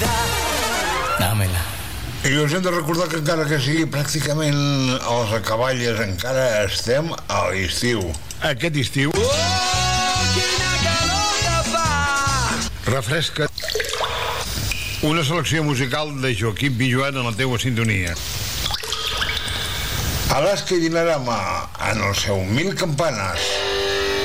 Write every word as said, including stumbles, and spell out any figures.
Dámela. I us hem de recordar que encara que sigui pràcticament a les acaballes encara estem a l'estiu. Aquest estiu refresca una selecció musical de Joaquim Pijuan en la teua sintonia. Alaska i Dinarama en el seu Mil Campanes.